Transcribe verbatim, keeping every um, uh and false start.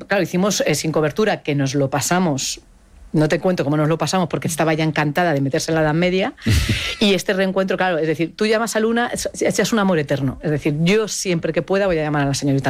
claro, hicimos eh, Sin Cobertura, que nos lo pasamos. No te cuento cómo nos lo pasamos porque estaba ya encantada de meterse en la Edad Media. Y este reencuentro, claro, es decir, tú llamas a Luna, es, es un amor eterno. Es decir, yo siempre que pueda voy a llamar a la señorita